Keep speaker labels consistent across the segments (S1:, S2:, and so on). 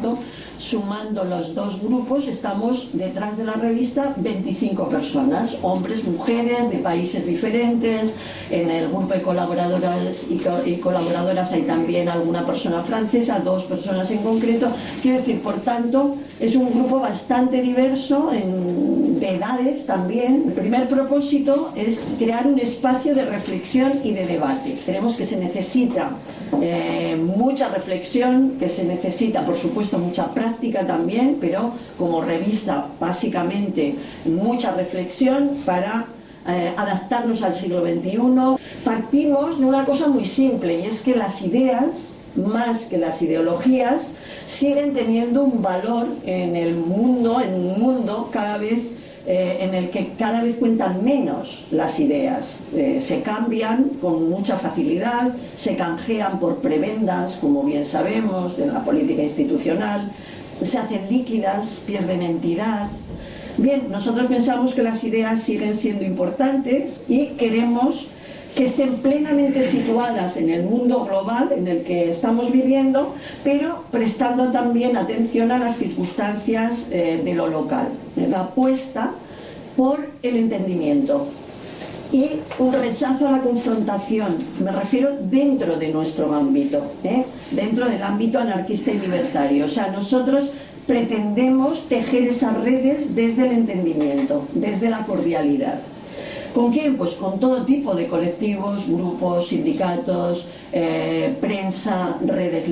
S1: Sumando los dos grupos, estamos detrás de la revista 25 personas, hombres, mujeres, de países diferentes. En el grupo de colaboradoras y colaboradoras hay también alguna persona francesa, 2 personas en concreto. Quiero decir, por tanto, es un grupo bastante diverso de edades también. El primer propósito es crear un espacio de reflexión y de debate. Creemos que se necesita mucha reflexión, que se necesita, por supuesto, mucha práctica también, pero como revista, básicamente, mucha reflexión para adaptarnos al siglo XXI. Partimos de una cosa muy simple, y es que las ideas, más que las ideologías, siguen teniendo un valor en el mundo, en un mundo cada vez en el que cada vez cuentan menos las ideas, se cambian con mucha facilidad, se canjean por prebendas, como bien sabemos, de la política institucional, se hacen líquidas, pierden entidad. Bien, nosotros pensamos que las ideas siguen siendo importantes y queremos que estén plenamente situadas en el mundo global en el que estamos viviendo, pero prestando también atención a las circunstancias de lo local. La apuesta por el entendimiento y un rechazo a la confrontación, me refiero dentro de nuestro ámbito, dentro del ámbito anarquista y libertario. O sea, nosotros pretendemos tejer esas redes desde el entendimiento, desde la cordialidad. ¿Con quién? Pues con todo tipo de colectivos, grupos, sindicatos, prensa, redes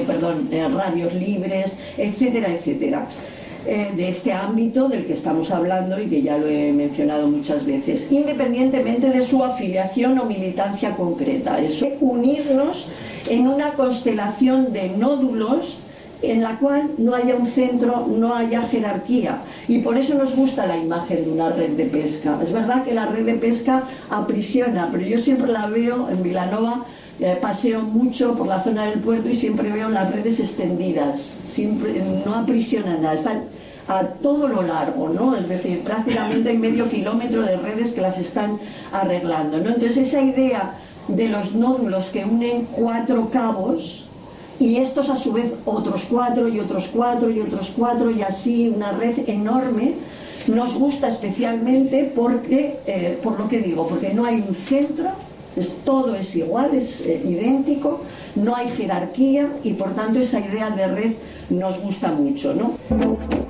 S1: radios libres, etcétera, etcétera. De este ámbito del que estamos hablando y que ya lo he mencionado muchas veces, independientemente de su afiliación o militancia concreta. Es unirnos en una constelación de nódulos en la cual no haya un centro, no haya jerarquía, y por eso nos gusta la imagen de una red de pesca. Es verdad que la red de pesca aprisiona, pero yo siempre la veo en Vilanova, paseo mucho por la zona del puerto y siempre veo las redes extendidas, siempre, no aprisionan nada, están a todo lo largo, ¿no? Es decir, prácticamente hay medio kilómetro de redes que las están arreglando, ¿no? Entonces esa idea de los nódulos que unen 4 cabos, y estos a su vez otros 4 y otros 4 y otros 4, y así una red enorme, nos gusta especialmente porque, por lo que digo, porque no hay un centro, todo es igual, es idéntico, no hay jerarquía, y por tanto esa idea de red nos gusta mucho, ¿no?